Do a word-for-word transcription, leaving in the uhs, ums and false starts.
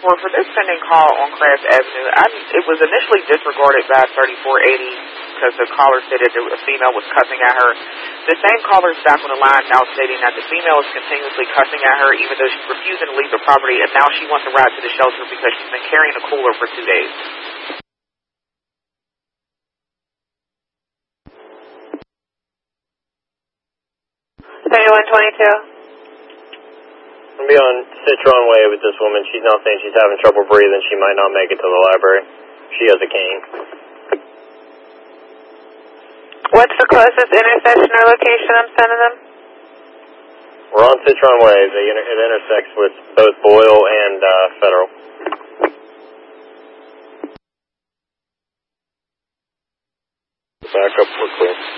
four, for this pending call on Crabs Avenue, I, it was initially disregarded by thirty-four eighty because the caller stated that a female was cussing at her. The same caller is back on the line now stating that the female is continuously cussing at her even though she's refusing to leave the property, and now she wants to ride to the shelter because she's been carrying a cooler for two days. thirty-one twenty-two. I'm going to be on Citron Way with this woman. She's now saying she's having trouble breathing. She might not make it to the library. She has a cane. What's the closest intersection or location I'm sending them? We're on Citron Way. They inter it intersects with both Boyle and uh, Federal. Back up, we're clear.